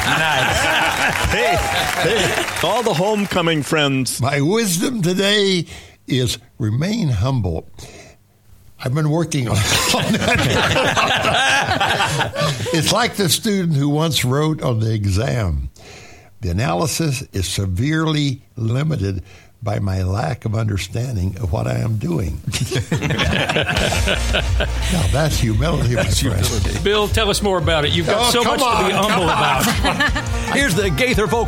Hey, all the homecoming friends. My wisdom today is remain humble. I've been working on that. It's like the student who once wrote on the exam. The analysis is severely limited by my lack of understanding of what I am doing. Now, that's humility, my friend. Bill, tell us more about it. You've got so much to be humble about. Here's the Gaither Vocal